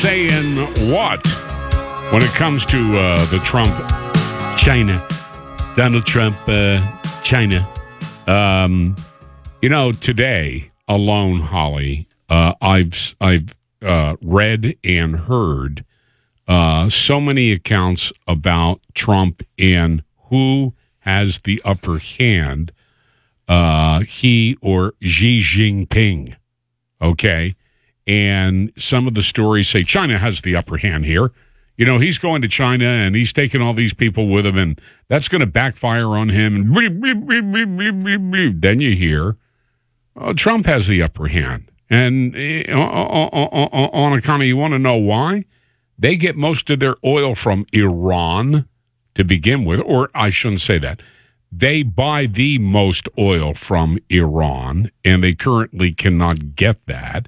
saying what when it comes to the Trump, China, Donald Trump, China. Today alone, Holly, I've read and heard so many accounts about Trump and who has the upper hand, he or Xi Jinping. Okay. And some of the stories say China has the upper hand here. He's going to China and he's taking all these people with him, and that's going to backfire on him. And then you hear Trump has the upper hand. And on account of, you want to know why? They get most of their oil from Iran to begin with, or I shouldn't say that. They buy the most oil from Iran, and they currently cannot get that.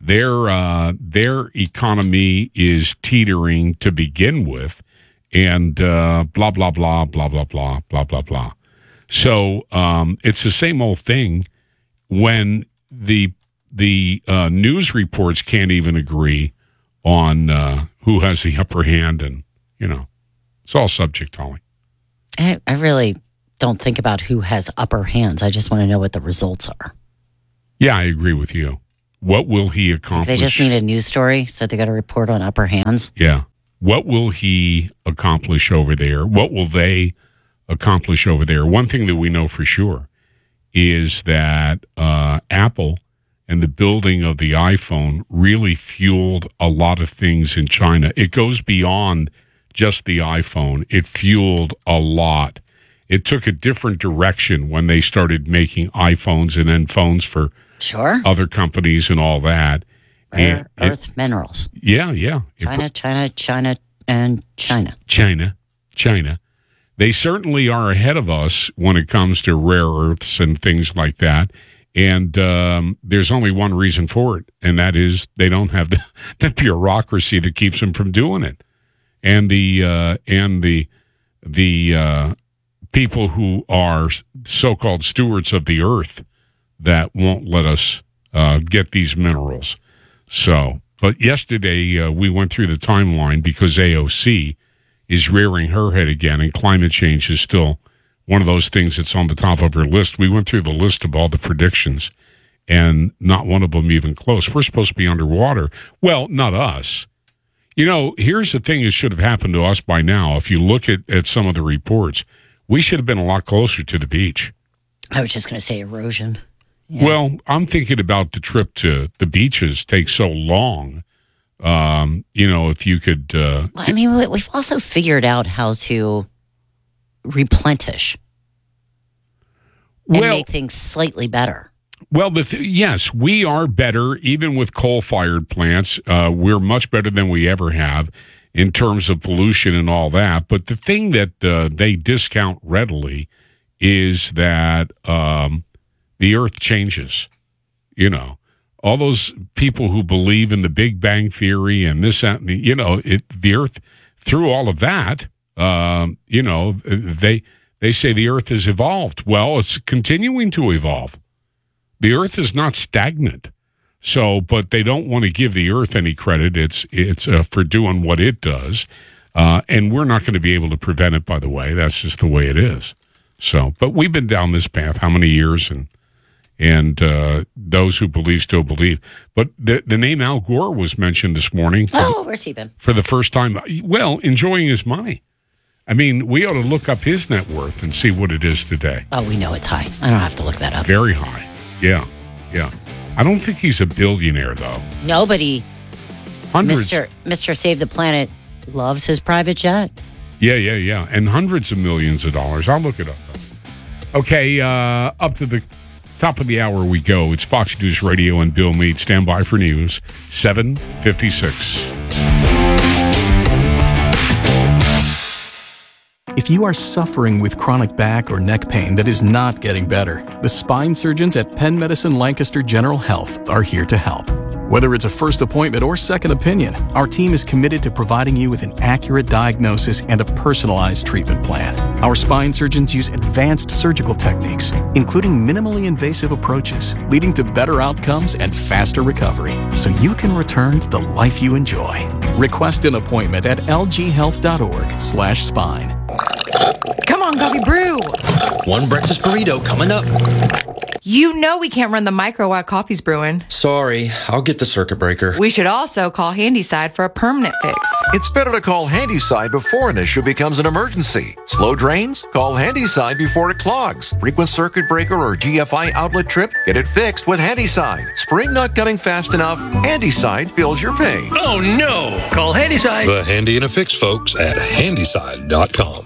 Their economy is teetering to begin with, and blah, blah, blah, blah, blah, blah, blah, blah, blah. So it's the same old thing when the news reports can't even agree on who has the upper hand, and, it's all subject, Holly. I really don't think about who has upper hands. I just want to know what the results are. Yeah, I agree with you. What will he accomplish? They just need a news story, so they got to report on upper hands. Yeah. What will he accomplish over there? What will they accomplish over there? One thing that we know for sure is that Apple and the building of the iPhone really fueled a lot of things in China. It goes beyond just the iPhone. It fueled a lot. It took a different direction when they started making iPhones and then phones for other companies and all that. Rare earth minerals. Yeah. China, and China. China. They certainly are ahead of us when it comes to rare earths and things like that. And there's only one reason for it, and that is they don't have the bureaucracy that keeps them from doing it. And the people who are so-called stewards of the earth that won't let us get these minerals. So, but yesterday we went through the timeline because AOC is rearing her head again, and climate change is still one of those things that's on the top of her list. We went through the list of all the predictions, and not one of them even close. We're supposed to be underwater. Well, not us. Here's the thing that should have happened to us by now. If you look at some of the reports, we should have been a lot closer to the beach. I was just going to say erosion. Yeah. Well, I'm thinking about the trip to the beaches takes so long. If you could... we've also figured out how to replenish and make things slightly better. Well, yes, we are better, even with coal-fired plants. We're much better than we ever have in terms of pollution and all that. But the thing that they discount readily is that the earth changes. All those people who believe in the Big Bang Theory and this, that, and the earth, through all of that, they say the earth has evolved. Well, it's continuing to evolve. The earth is not stagnant. So, but they don't want to give the earth any credit. It's for doing what it does. And we're not going to be able to prevent it, by the way. That's just the way it is. So, but we've been down this path how many years, and those who believe still believe. But the name Al Gore was mentioned this morning. Where's he been? For the first time. Well, enjoying his money. I mean, we ought to look up his net worth and see what it is today. Oh, we know it's high. I don't have to look that up. Very high. Yeah. I don't think he's a billionaire, though. Nobody. Hundreds. Mr. Save the Planet loves his private jet. Yeah. And hundreds of millions of dollars. I'll look it up, though. Okay, up to the top of the hour we go. It's Fox News Radio and Bill Meade. Stand by for news. 7:56. If you are suffering with chronic back or neck pain that is not getting better, the spine surgeons at Penn Medicine Lancaster General Health are here to help. Whether it's a first appointment or second opinion, our team is committed to providing you with an accurate diagnosis and a personalized treatment plan. Our spine surgeons use advanced surgical techniques, including minimally invasive approaches, leading to better outcomes and faster recovery, so you can return to the life you enjoy. Request an appointment at lghealth.org/spine. Come on, Coffee Brew. One breakfast burrito coming up. You know we can't run the micro while coffee's brewing. Sorry, I'll get the circuit breaker. We should also call Handyside for a permanent fix. It's better to call Handyside before an issue becomes an emergency. Slow drains? Call Handyside before it clogs. Frequent circuit breaker or GFI outlet trip? Get it fixed with Handyside. Spring not cutting fast enough? Handyside feels your pain. Oh no! Call Handyside. The handy and a fix folks at handyside.com.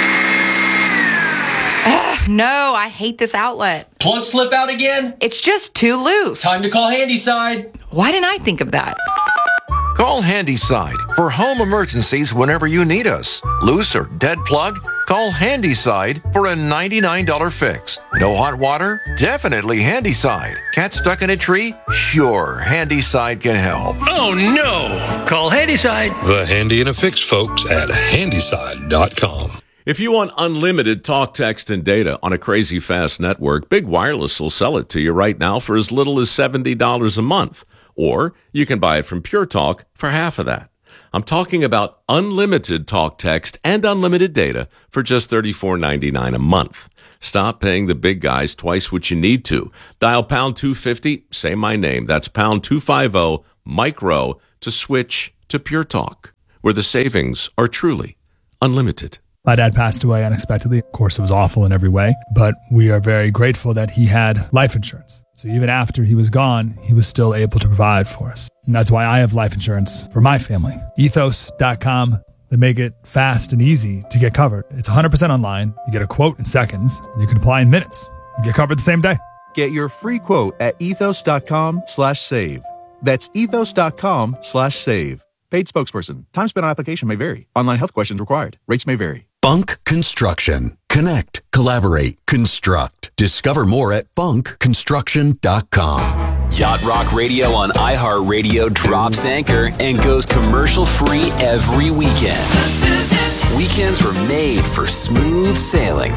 No, I hate this outlet. Plug slip out again? It's just too loose. Time to call Handyside. Why didn't I think of that? Call Handyside for home emergencies whenever you need us. Loose or dead plug? Call Handyside for a $99 fix. No hot water? Definitely Handyside. Cat stuck in a tree? Sure, Handyside can help. Oh no! Call Handyside. The handy and a fix folks at handyside.com. If you want unlimited talk, text, and data on a crazy fast network, Big Wireless will sell it to you right now for as little as $70 a month. Or you can buy it from Pure Talk for half of that. I'm talking about unlimited talk, text, and unlimited data for just $34.99 a month. Stop paying the big guys twice what you need to. Dial pound 250, say my name. That's pound 250 micro to switch to Pure Talk, where the savings are truly unlimited. My dad passed away unexpectedly. Of course, it was awful in every way, but we are very grateful that he had life insurance. So even after he was gone, he was still able to provide for us. And that's why I have life insurance for my family. Ethos.com. They make it fast and easy to get covered. It's 100% online. You get a quote in seconds, and you can apply in minutes. You get covered the same day. Get your free quote at ethos.com/save. That's ethos.com/save. Paid spokesperson. Time spent on application may vary. Online health questions required. Rates may vary. Funk Construction. Connect, collaborate, construct. Discover more at funkconstruction.com. Yacht Rock Radio on iHeartRadio drops anchor and goes commercial free every weekend. Weekends were made for smooth sailing.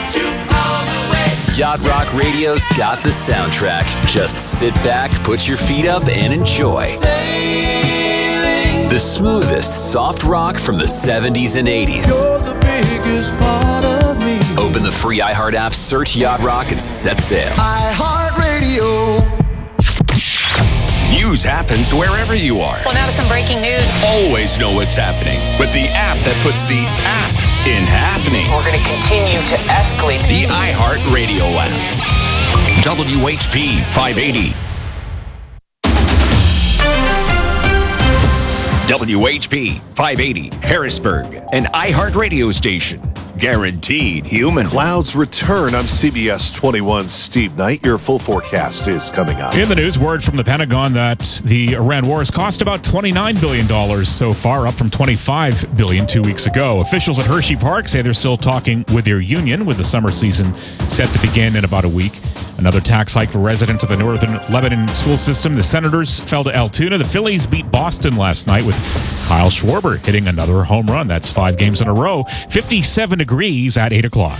Yacht Rock Radio's got the soundtrack. Just sit back, put your feet up, and enjoy. The smoothest soft rock from the 70s and 80s. You're the biggest part of me. Open the free iHeart app, search Yacht Rock, and set sail. iHeartRadio. News happens wherever you are. Well, now to some breaking news. Always know what's happening with the app that puts the app in happening. We're going to continue to escalate. The iHeartRadio app. WHP 580. WHP 580, Harrisburg, an iHeartRadio station. Guaranteed human. Clouds return. I'm CBS 21's Steve Knight. Your full forecast is coming up. In the news, word from the Pentagon that the Iran war has cost about $29 billion so far, up from $25 billion 2 weeks ago. Officials at Hershey Park say they're still talking with their union, with the summer season set to begin in about a week. Another tax hike for residents of the Northern Lebanon school system. The Senators fell to Altoona. The Phillies beat Boston last night with Kyle Schwarber hitting another home run. That's 5 games in a row. 57 degrees at 8 o'clock.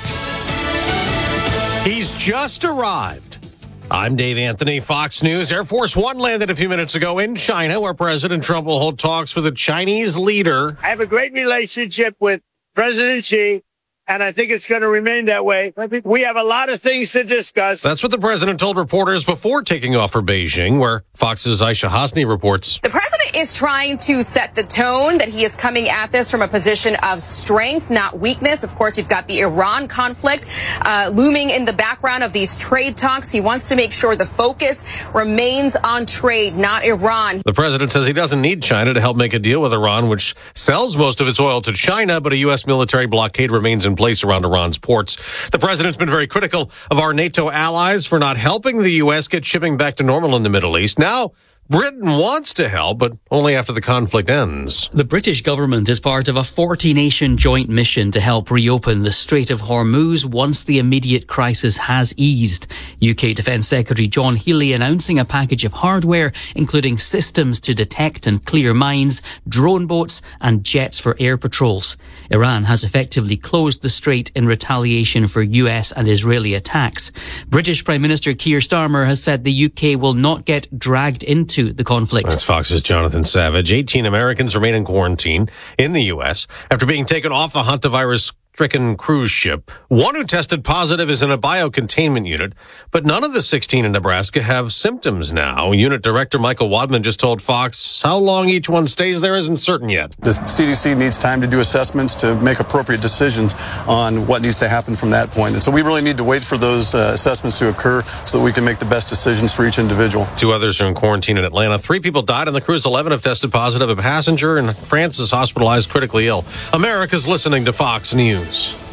He's just arrived. I'm Dave Anthony, Fox News. Air Force One landed a few minutes ago in China, where President Trump will hold talks with a Chinese leader. I have a great relationship with President Xi, and I think it's going to remain that way. We have a lot of things to discuss. That's what the president told reporters before taking off for Beijing, where Fox's Aisha Hasni reports. The president is trying to set the tone that he is coming at this from a position of strength, not weakness. Of course, you've got the Iran conflict looming in the background of these trade talks. He wants to make sure the focus remains on trade, not Iran. The president says he doesn't need China to help make a deal with Iran, which sells most of its oil to China, but a U.S. military blockade remains in place around Iran's ports. The president's been very critical of our NATO allies for not helping the U.S. get shipping back to normal in the Middle East. Now, Britain wants to help, but only after the conflict ends. The British government is part of a 40-nation joint mission to help reopen the Strait of Hormuz once the immediate crisis has eased. UK Defence Secretary John Healey announcing a package of hardware, including systems to detect and clear mines, drone boats and jets for air patrols. Iran has effectively closed the strait in retaliation for US and Israeli attacks. British Prime Minister Keir Starmer has said the UK will not get dragged into into the conflict. That's Fox's Jonathan Savage. 18 Americans remain in quarantine in the U.S. after being taken off the hantavirus-stricken cruise ship. One who tested positive is in a biocontainment unit, but none of the 16 in Nebraska have symptoms now. Unit Director Michael Wadman just told Fox how long each one stays there isn't certain yet. The CDC needs time to do assessments to make appropriate decisions on what needs to happen from that point. And so we really need to wait for those assessments to occur so that we can make the best decisions for each individual. 2 others are in quarantine in Atlanta. 3 people died on the cruise. 11 have tested positive. A passenger in France is hospitalized critically ill. America's listening to Fox News.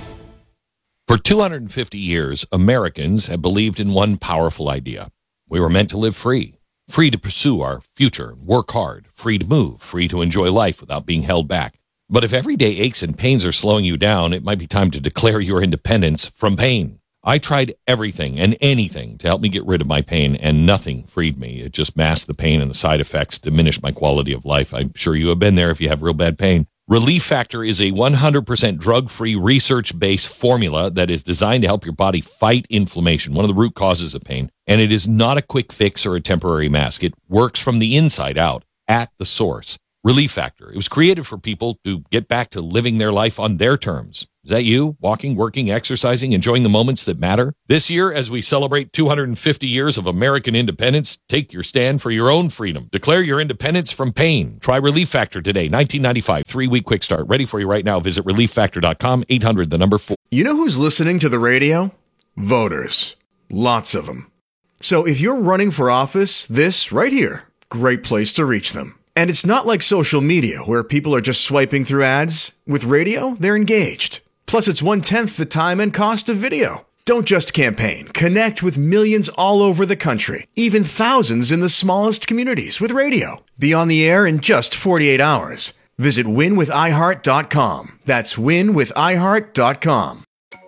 For 250 years, Americans have believed in one powerful idea. We were meant to live free. Free to pursue our future, work hard, free to move, free to enjoy life without being held back. But if everyday aches and pains are slowing you down, it might be time to declare your independence from pain. I tried everything and anything to help me get rid of my pain, and nothing freed me. It just masked the pain, and the side effects diminished my quality of life. I'm sure you have been there if you have real bad pain. Relief Factor is a 100% drug-free, research-based formula that is designed to help your body fight inflammation, one of the root causes of pain. And it is not a quick fix or a temporary mask. It works from the inside out, at the source. Relief Factor. It was created for people to get back to living their life on their terms. Is that you? Walking, working, exercising, enjoying the moments that matter? This year, as we celebrate 250 years of American independence, take your stand for your own freedom. Declare your independence from pain. Try Relief Factor today. $19.95. 3-week quick start. Ready for you right now. Visit ReliefFactor.com. 800-4. You know who's listening to the radio? Voters. Lots of them. So if you're running for office, this right here, great place to reach them. And it's not like social media where people are just swiping through ads. With radio, they're engaged. Plus, it's 1/10 the time and cost of video. Don't just campaign. Connect with millions all over the country, even thousands in the smallest communities with radio. Be on the air in just 48 hours. Visit winwithiheart.com. That's winwithiheart.com.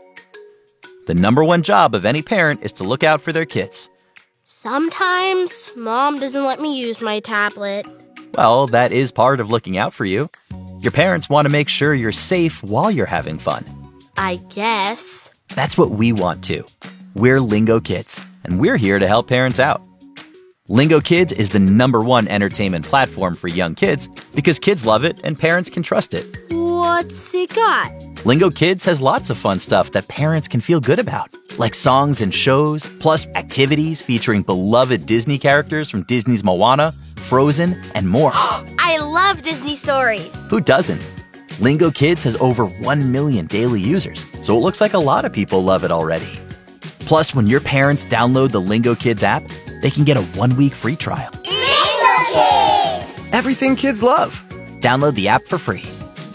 The number one job of any parent is to look out for their kids. Sometimes Mom doesn't let me use my tablet. Well, that is part of looking out for you. Your parents want to make sure you're safe while you're having fun. I guess. That's what we want too. We're Lingo Kids, and we're here to help parents out. Lingo Kids is the #1 entertainment platform for young kids because kids love it and parents can trust it. What's it got? Lingo Kids has lots of fun stuff that parents can feel good about, like songs and shows, plus activities featuring beloved Disney characters from Disney's Moana, Frozen, and more. I love Disney stories. Who doesn't? Lingo Kids has over 1 million daily users, so it looks like a lot of people love it already. Plus, when your parents download the Lingo Kids app, they can get a 1-week free trial. Lingo Kids! Everything kids love. Download the app for free.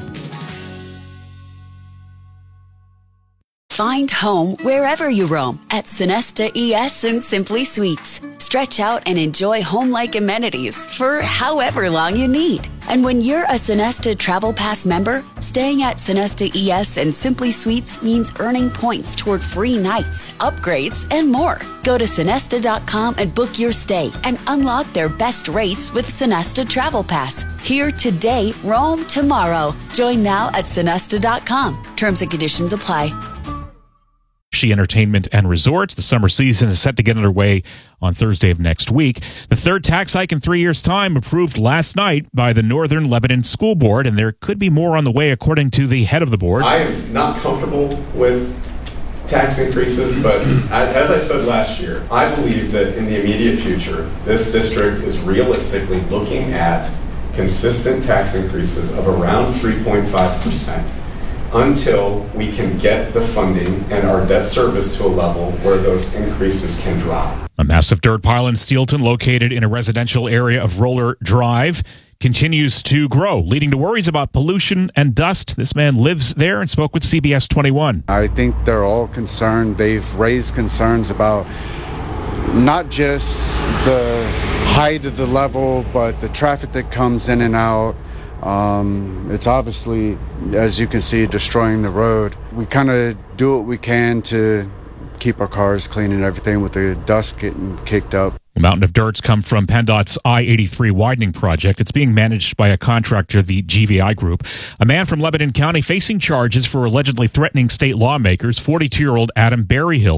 Find home wherever you roam at Sonesta ES and Simply Suites. Stretch out and enjoy home-like amenities for however long you need. And when you're a Sonesta Travel Pass member, staying at Sonesta ES and Simply Suites means earning points toward free nights, upgrades, and more. Go to Sonesta.com and book your stay and unlock their best rates with Sonesta Travel Pass. Here today, roam tomorrow. Join now at Sonesta.com. Terms and conditions apply. Hershey Entertainment and Resorts. The summer season is set to get underway on Thursday of next week. The third tax hike in 3 years' time approved last night by the Northern Lebanon School Board, and there could be more on the way, according to the head of the board. I am not comfortable with tax increases, but as I said last year, I believe that in the immediate future, this district is realistically looking at consistent tax increases of around 3.5%. Until we can get the funding and our debt service to a level where those increases can drop. A massive dirt pile in Steelton, located in a residential area of Roller Drive, continues to grow, leading to worries about pollution and dust. This man lives there and spoke with CBS 21. I think they're all concerned. They've raised concerns about not just the height of the level, but the traffic that comes in and out. It's obviously, as you can see, destroying the road. We kind of do what we can to keep our cars clean and everything with the dust getting kicked up. A mountain of dirt's come from PennDOT's I-83 widening project. It's being managed by a contractor, the GVI Group. A man from Lebanon County facing charges for allegedly threatening state lawmakers, 42-year-old Adam Berryhill,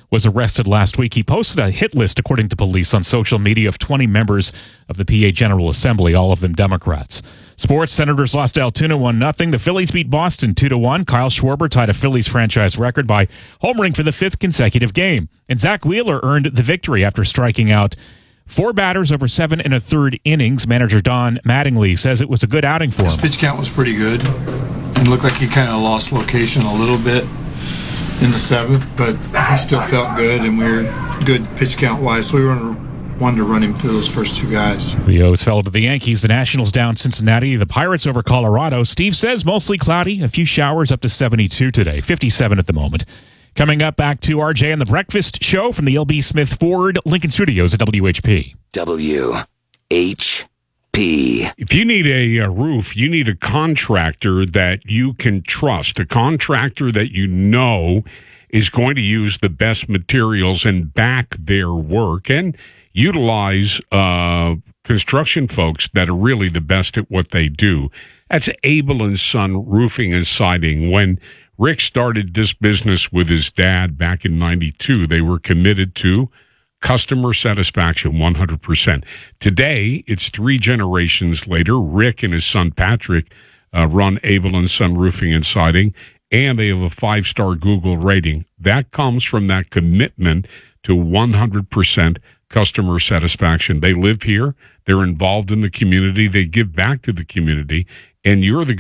was arrested last week. He posted a hit list, according to police, on social media of 20 members of the PA General Assembly, all of them Democrats. Sports, Senators lost to Altoona 1-0. The Phillies beat Boston 2-1. Kyle Schwarber tied a Phillies franchise record by homering for the 5th consecutive game. And Zach Wheeler earned the victory after striking out 4 batters over 7 1/3 innings. Manager Don Mattingly says it was a good outing for him. His pitch count was pretty good. It looked like he kind of lost location a little bit in the 7th, but he still felt good, and we were good pitch count wise, so we wanted to run him through those first 2 guys. The O's fell to the Yankees. The Nationals down Cincinnati. The Pirates over Colorado. Steve says mostly cloudy. A few showers up to 72 today. 57 at the moment. Coming up, back to RJ and the Breakfast Show from the L.B. Smith Ford Lincoln Studios at WHP. WHP. If you need a roof, you need a contractor that you can trust, a contractor that you know is going to use the best materials and back their work and utilize construction folks that are really the best at what they do. That's Abel & Son Roofing and Siding. When Rick started this business with his dad back in 92, they were committed to customer satisfaction 100%. Today, it's 3 generations later. Rick and his son Patrick run Abel & Son Roofing and Siding, and they have a 5-star Google rating. That comes from that commitment to 100% customer satisfaction. They live here. They're involved in the community. They give back to the community, and you're the